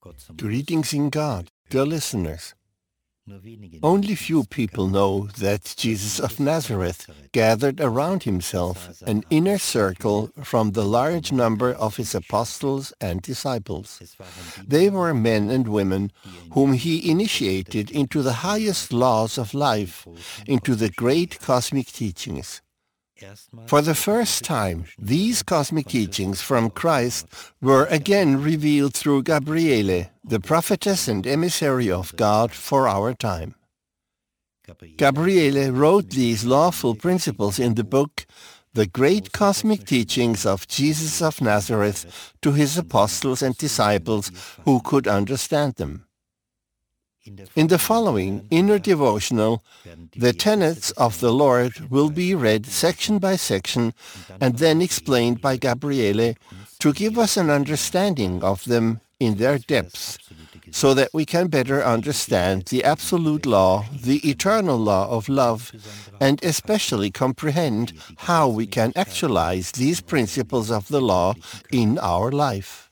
Greetings in God, dear listeners. Only few people know that Jesus of Nazareth gathered around himself an inner circle from the large number of his apostles and disciples. They were men and women whom he initiated into the highest laws of life, into the great cosmic teachings. For the first time, these cosmic teachings from Christ were again revealed through Gabriele, the prophetess and emissary of God for our time. Gabriele wrote these lawful principles in the book, The Great Cosmic Teachings of Jesus of Nazareth, to his apostles and disciples who could understand them. In the following inner devotional, the tenets of the Lord will be read section by section and then explained by Gabriele to give us an understanding of them in their depths, so that we can better understand the absolute law, the eternal law of love, and especially comprehend how we can actualize these principles of the law in our life.